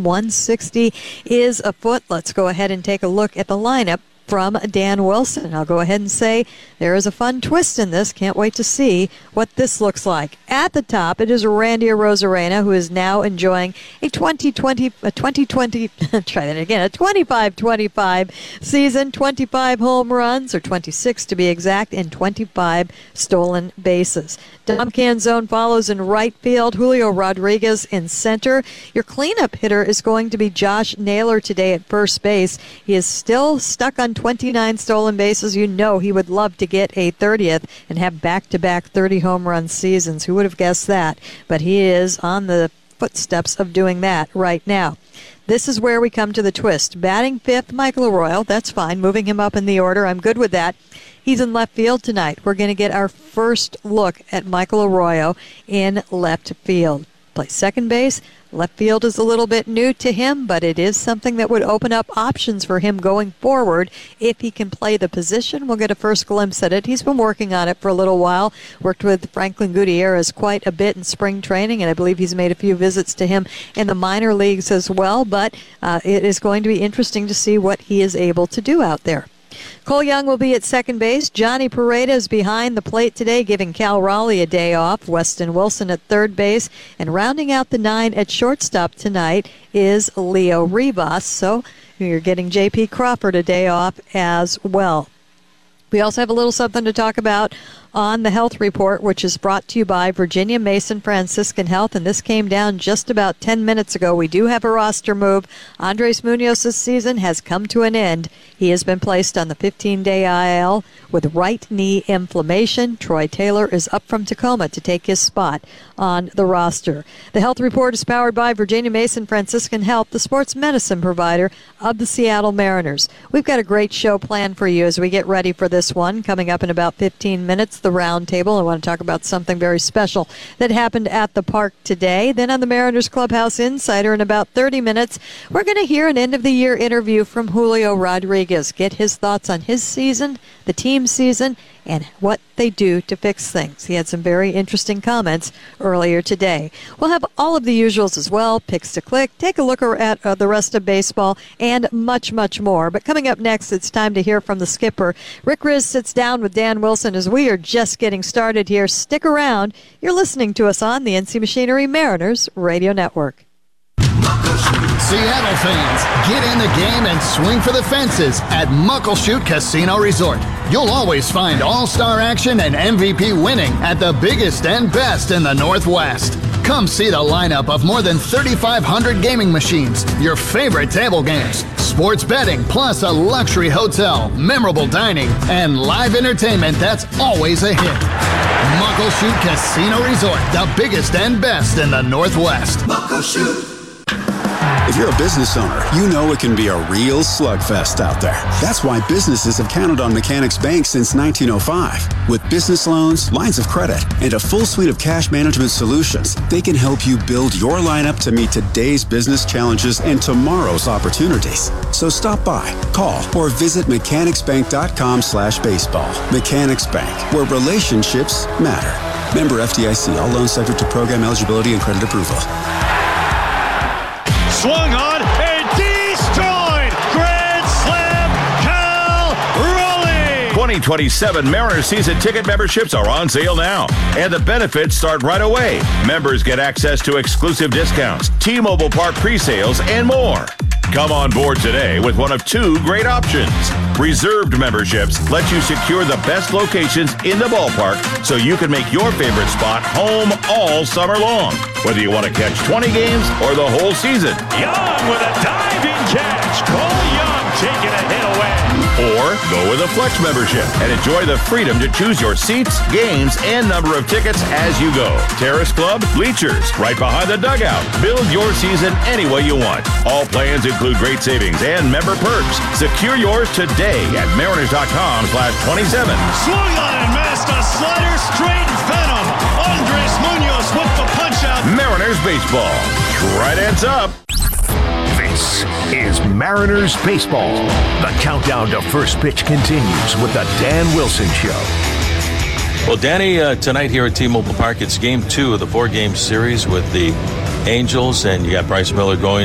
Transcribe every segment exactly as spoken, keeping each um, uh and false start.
one sixty is afoot. Let's go ahead and take a look at the lineup from Dan Wilson. I'll go ahead and say there is a fun twist in this. Can't wait to see what this looks like. At the top, it is Randy Arozarena, who is now enjoying a twenty twenty, a twenty twenty, try that again, a twenty-five twenty-five season, twenty-five home runs, or twenty-six to be exact, and twenty-five stolen bases. Dom Canzone follows in right field, Julio Rodriguez in center. Your cleanup hitter is going to be Josh Naylor today at first base. He is still stuck on twenty-nine stolen bases. You know he would love to get a thirtieth and have back-to-back thirty home run seasons. Who would have guessed that? But he is on the footsteps of doing that right now. This is where we come to the twist. Batting fifth, Michael Arroyo. That's fine. Moving him up in the order. I'm good with that. He's in left field tonight. We're going to get our first look at Michael Arroyo in left field. Plays second base. Left field is a little bit new to him, but it is something that would open up options for him going forward if he can play the position. We'll get a first glimpse at it. He's been working on it for a little while. Worked with Franklin Gutierrez quite a bit in spring training, and I believe he's made a few visits to him in the minor leagues as well, but uh, it is going to be interesting to see what he is able to do out there. Cole Young will be at second base. Johnny Pareda is behind the plate today, giving Cal Raleigh a day off. Weston Wilson at third base. And rounding out the nine at shortstop tonight is Leo Rivas. So you're getting J P Crawford a day off as well. We also have a little something to talk about on the health report, which is brought to you by Virginia Mason Franciscan Health, and this came down just about ten minutes ago. We do have a roster move. Andres Munoz's season has come to an end. He has been placed on the fifteen-day I L with right knee inflammation. Troy Taylor is up from Tacoma to take his spot on the roster. The health report is powered by Virginia Mason Franciscan Health, the sports medicine provider of the Seattle Mariners. We've got a great show planned for you as we get ready for this one. Coming up in about fifteen minutes, the round table. I want to talk about something very special that happened at the park today. Then on the Mariners Clubhouse Insider in about thirty minutes, we're going to hear an end-of-the-year interview from Julio Rodriguez. Get his thoughts on his season, the team season, and what they do to fix things. He had some very interesting comments earlier today. We'll have all of the usuals as well, picks to click, take a look at uh, the rest of baseball, and much, much more. But coming up next, it's time to hear from the skipper. Rick Riz sits down with Dan Wilson as we are just getting started here. Stick around. You're listening to us on the N C Machinery Mariners Radio Network. Seattle fans, get in the game and swing for the fences at Muckleshoot Casino Resort. You'll always find all-star action and M V P winning at the biggest and best in the Northwest. Come see the lineup of more than thirty-five hundred gaming machines, your favorite table games, sports betting, plus a luxury hotel, memorable dining, and live entertainment that's always a hit. Muckleshoot Casino Resort, the biggest and best in the Northwest. Muckleshoot. If you're a business owner, you know it can be a real slugfest out there. That's why businesses have counted on Mechanics Bank since nineteen oh five. With business loans, lines of credit, and a full suite of cash management solutions, they can help you build your lineup to meet today's business challenges and tomorrow's opportunities. So stop by, call, or visit mechanicsbank.com slash baseball. Mechanics Bank, where relationships matter. Member F D I C. All loans subject to program eligibility and credit approval. Swung on and destroyed! Grand Slam, Cal Raleigh! twenty twenty-seven Mariners season ticket memberships are on sale now, and the benefits start right away. Members get access to exclusive discounts, T-Mobile Park pre-sales, and more. Come on board today with one of two great options. Reserved memberships let you secure the best locations in the ballpark so you can make your favorite spot home all summer long. Whether you want to catch twenty games or the whole season. Young with a diving catch. Cole Young taking a hit away. Or go with a Flex membership and enjoy the freedom to choose your seats, games, and number of tickets as you go. Terrace Club, bleachers, right behind the dugout. Build your season any way you want. All plans include great savings and member perks. Secure yours today at mariners.com slash 27. Swung on and missed a slider straight venom. Andres Munoz with the punch out. Mariners baseball. Tridents up. This is Mariners baseball. The countdown to first pitch continues with the Dan Wilson Show. Well, Danny, uh, tonight here at T-Mobile Park, it's game two of the four-game series with the Angels, and you got Bryce Miller going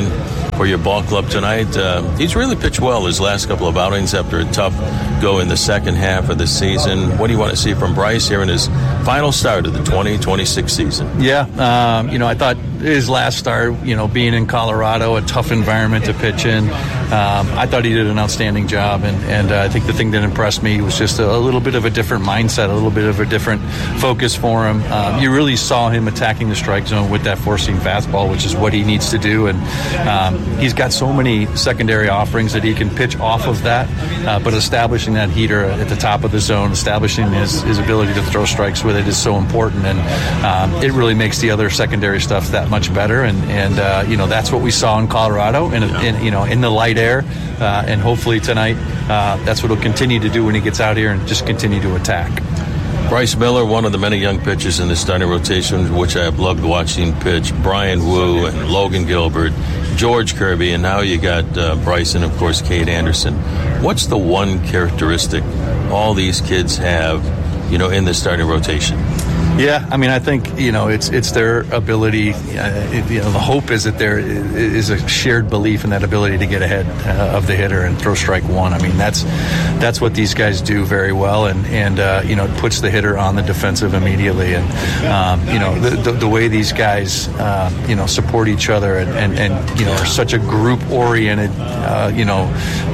for your ball club tonight. Uh, he's really pitched well his last couple of outings after a tough go in the second half of the season. What do you want to see from Bryce here in his final start of the twenty twenty-six season? Yeah, um, you know, I thought his last start, you know, being in Colorado, a tough environment to pitch in, um, I thought he did an outstanding job. And, and uh, I think the thing that impressed me was just a, a little bit of a different mindset, a little bit of a different focus for him. Um, you really saw him attacking the strike zone with that four-seam fastball, which is what he needs to do. And um, he's got so many secondary offerings that he can pitch off of that, uh, but establishing that heater at the top of the zone, establishing his, his ability to throw strikes with it is so important. And um, it really makes the other secondary stuff that much better. And, and uh, you know, that's what we saw in Colorado, and yeah. in, you know, in the light air. Uh, and hopefully tonight, uh, that's what he'll continue to do when he gets out here and just continue to attack. Bryce Miller, one of the many young pitchers in the starting rotation, which I have loved watching pitch. Brian Wu and Logan Gilbert, George Kirby, and now you got uh, Bryce and, of course, Cade Anderson. What's the one characteristic all these kids have, you know, in the starting rotation? Yeah, I mean, I think, you know, it's it's their ability. Uh, it, you know, the hope is that there is a shared belief in that ability to get ahead uh, of the hitter and throw strike one. I mean, that's that's what these guys do very well, and and uh, you know, it puts the hitter on the defensive immediately. And um, you know, the, the the way these guys uh, you know support each other and and, and you know are such a group oriented uh, you know.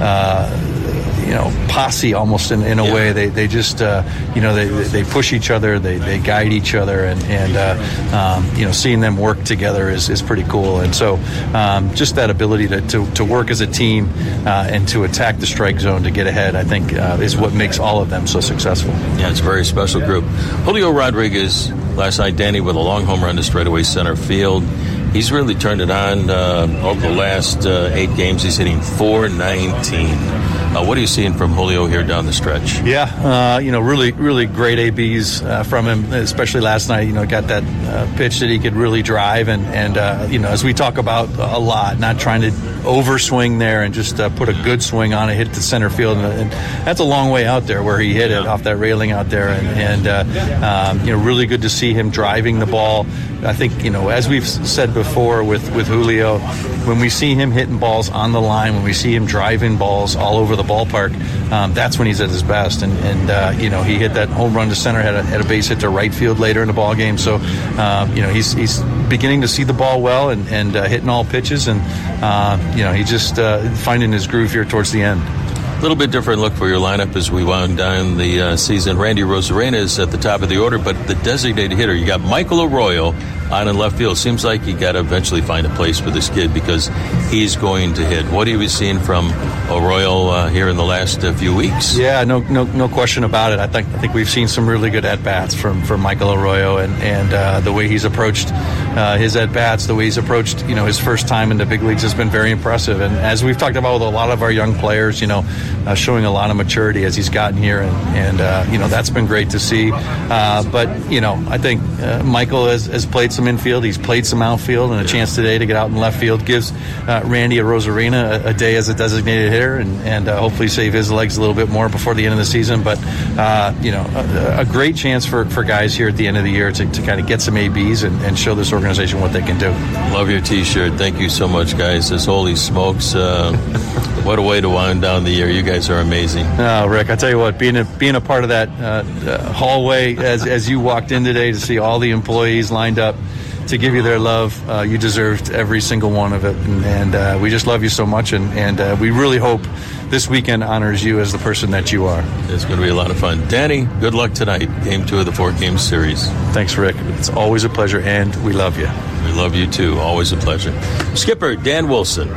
Uh, you know, posse almost in, in a yeah. way. They they just, uh, you know, they they push each other, they, they guide each other, and, and uh, um, you know, seeing them work together is, is pretty cool. And so um, just that ability to, to, to work as a team uh, and to attack the strike zone to get ahead, I think, uh, is what makes all of them so successful. Yeah, it's a very special group. Julio Rodriguez, last night, Danny, with a long home run to straightaway center field. He's really turned it on uh, over the last uh, eight games. He's hitting four nineteen. Uh, what are you seeing from Julio here down the stretch? Yeah, uh, you know, really, really great A Bs uh, from him, especially last night. You know, got that uh, pitch that he could really drive, and and uh, you know, as we talk about a lot, not trying to overswing there and just uh, put a good swing on it, hit the center field, and, and that's a long way out there where he hit it off that railing out there, and, and uh, um, you know, really good to see him driving the ball. I think, you know, as we've said before with, with Julio, when we see him hitting balls on the line, when we see him driving balls all over the ballpark, um, that's when he's at his best. And, and uh, you know, he hit that home run to center, had a, had a base hit to right field later in the ball game. So, um, you know, he's he's beginning to see the ball well and, and uh, hitting all pitches. And, uh, you know, he just uh, finding his groove here towards the end. A little bit different look for your lineup as we wound down the uh, season. Randy Rosarena is at the top of the order, but the designated hitter, you got Michael Arroyo on in left field. Seems like you got to eventually find a place for this kid because he's going to hit. What have you seen from Arroyo uh, here in the last uh, few weeks? Yeah, no, no, no question about it. I think I think we've seen some really good at bats from, from Michael Arroyo, and and uh, the way he's approached uh, his at bats, the way he's approached, you know, his first time in the big leagues has been very impressive. And as we've talked about with a lot of our young players, you know. Uh, showing a lot of maturity as he's gotten here, and, and uh, you know, that's been great to see. Uh, but, you know, I think uh, Michael has, has played some infield, he's played some outfield, and a chance today to get out in left field gives uh, Randy a Rosarena a, a day as a designated hitter, and, and uh, hopefully save his legs a little bit more before the end of the season. But, uh, you know, a, a great chance for, for guys here at the end of the year to, to kind of get some A Bs and, and show this organization what they can do. Love your T-shirt. Thank you so much, guys. This holy smokes. Uh, what a way to wind down the year. You guys are amazing. Oh, Rick, I tell you what, being a being a part of that uh, uh, hallway as as you walked in today to see all the employees lined up to give you their love, uh, you deserved every single one of it, and, and uh, we just love you so much, and and uh, we really hope this weekend honors you as the person that you are. It's going to be a lot of fun. Danny, good luck tonight. Game two of the four-game series. Thanks, Rick. It's always a pleasure, and we love you. We love you too. Always a pleasure. Skipper Dan Wilson.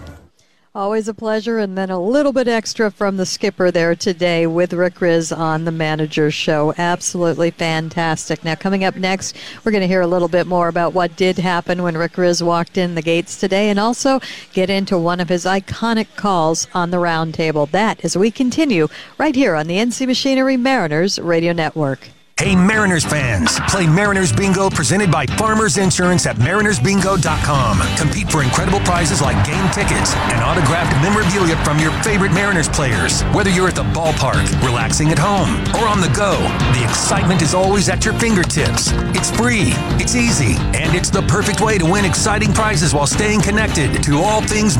Always a pleasure, and then a little bit extra from the skipper there today with Rick Rizzs on the Manager's Show. Absolutely fantastic. Now, coming up next, we're going to hear a little bit more about what did happen when Rick Rizzs walked in the gates today, and also get into one of his iconic calls on the roundtable. That as we continue right here on the N C Machinery Mariners Radio Network. Hey Mariners fans, play Mariners Bingo presented by Farmers Insurance at mariners bingo dot com. Compete for incredible prizes like game tickets and autographed memorabilia from your favorite Mariners players. Whether you're at the ballpark, relaxing at home, or on the go, the excitement is always at your fingertips. It's free, it's easy, and it's the perfect way to win exciting prizes while staying connected to all things